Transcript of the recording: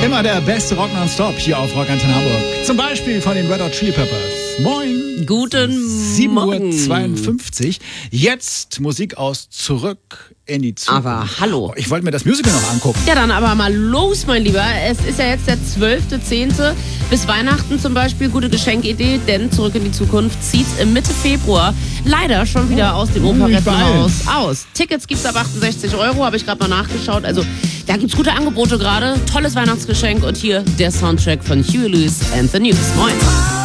Immer der beste Rock nonstop hier auf Rock Antenne Hamburg. Zum Beispiel von den Red Hot Chili Peppers. Moin. Guten 7:52 Uhr. Jetzt Musik aus Zurück in die Zukunft. Aber hallo. Ich wollte mir das Musical noch angucken. Ja, dann aber mal los, mein Lieber. Es ist ja jetzt der 12.10. Bis Weihnachten zum Beispiel. Gute Geschenkidee, denn Zurück in die Zukunft zieht Mitte Februar leider schon wieder aus dem Operettenhaus aus. Tickets gibt's ab 68 €, habe ich gerade mal nachgeschaut. Also da gibt's gute Angebote gerade. Tolles Weihnachtsgeschenk und hier der Soundtrack von Huey Lewis and the News. Moin.